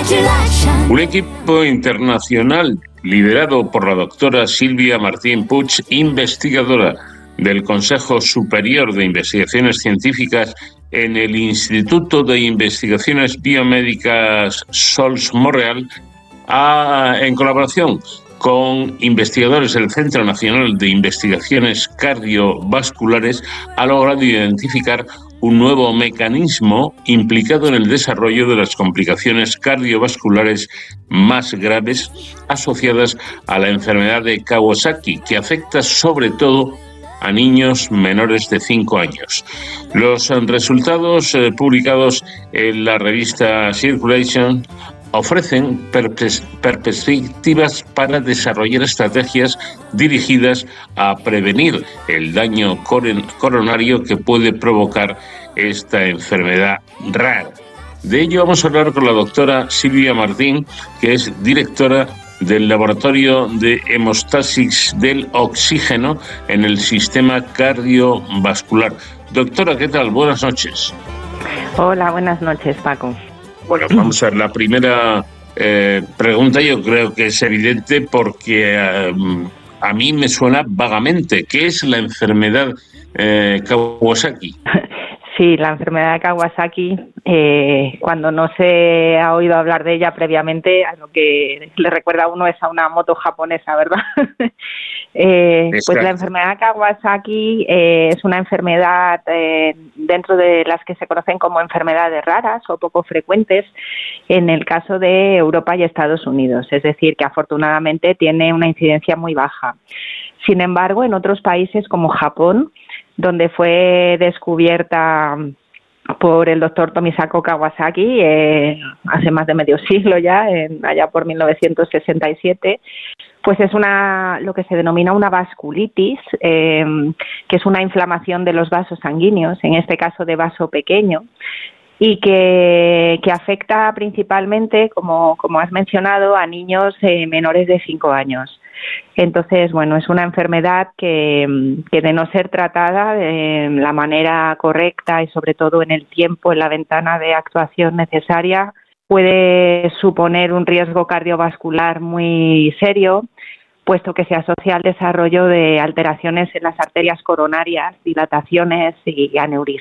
Un equipo internacional liderado por la doctora Silvia Martín Puig, investigadora del Consejo Superior de Investigaciones Científicas en el Instituto de Investigaciones Biomédicas Sols-Montreal, en colaboración con investigadores del Centro Nacional de Investigaciones Cardiovasculares, ha logrado identificar un nuevo mecanismo implicado en el desarrollo de las complicaciones cardiovasculares más graves asociadas a la enfermedad de Kawasaki, que afecta sobre todo a niños menores de 5 años. Los resultados publicados en la revista Circulation ofrecen perspectivas para desarrollar estrategias dirigidas a prevenir el daño coronario que puede provocar esta enfermedad rara. De ello vamos a hablar con la doctora Silvia Martín, que es directora del Laboratorio de Hemostasis del Oxígeno en el Sistema Cardiovascular. Doctora, ¿qué tal? Buenas noches. Hola, buenas noches, Paco. Bueno, vamos a ver, la primera pregunta yo creo que es evidente porque a mí me suena vagamente. ¿Qué es la enfermedad Kawasaki? Sí, la enfermedad de Kawasaki, cuando no se ha oído hablar de ella previamente, a lo que le recuerda a uno es a una moto japonesa, ¿verdad? Pues la enfermedad de Kawasaki es una enfermedad dentro de las que se conocen como enfermedades raras o poco frecuentes en el caso de Europa y Estados Unidos, es decir, que afortunadamente tiene una incidencia muy baja. Sin embargo, en otros países como Japón, donde fue descubierta por el doctor Tomisako Kawasaki hace más de medio siglo ya, allá por 1967, pues es lo que se denomina una vasculitis, que es una inflamación de los vasos sanguíneos, en este caso de vaso pequeño, y que afecta principalmente, como has mencionado, a niños menores de 5 años. Entonces, bueno, es una enfermedad que de no ser tratada de la manera correcta y sobre todo en el tiempo, en la ventana de actuación necesaria, puede suponer un riesgo cardiovascular muy serio, puesto que se asocia al desarrollo de alteraciones en las arterias coronarias, dilataciones y aneurismas.